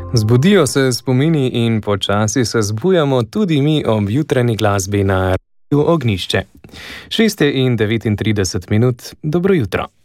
Zbudijo se spomini in počasi se zbujamo tudi mi ob jutranji glasbi na Radiu Ognjišče. 6:39, dobro jutro.